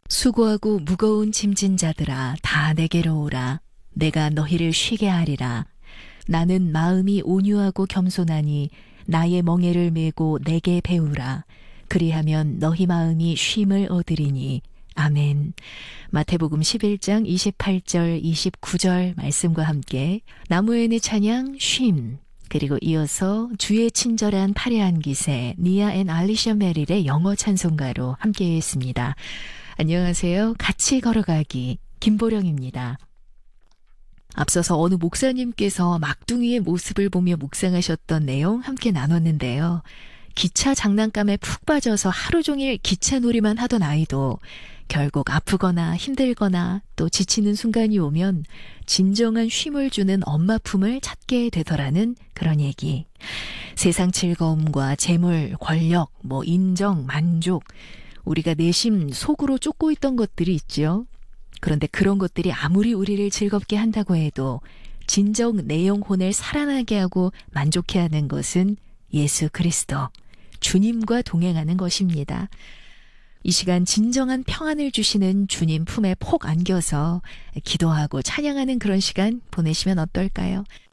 수고하고 무거운 짐진 자들아 다 내게로 오라. 내가 너희를 쉬게 하리라. 나는 마음이 온유하고 겸손하니 나의 멍에를 메고 내게 배우라. 그리하면 너희 마음이 쉼을 얻으리니. 아멘. 마태복음 11장 28절 29절 말씀과 함께 나무엔의 찬양 쉼, 그리고 이어서 주의 친절한 파레한 기세 니아 앤 알리샤 메릴의 영어 찬송가로 함께했습니다. 안녕하세요. 같이 걸어가기 김보령입니다. 앞서서 어느 목사님께서 막둥이의 모습을 보며 묵상하셨던 내용 함께 나눴는데요. 기차 장난감에 푹 빠져서 하루 종일 기차놀이만 하던 아이도 결국 아프거나 힘들거나 또 지치는 순간이 오면 진정한 쉼을 주는 엄마 품을 찾게 되더라는 그런 얘기. 세상 즐거움과 재물, 권력, 인정, 만족, 우리가 내심 속으로 쫓고 있던 것들이 있죠. 그런데 그런 것들이 아무리 우리를 즐겁게 한다고 해도 진정 내 영혼을 살아나게 하고 만족해 하는 것은 예수 그리스도, 주님과 동행하는 것입니다. 이 시간 진정한 평안을 주시는 주님 품에 폭 안겨서 기도하고 찬양하는 그런 시간 보내시면 어떨까요?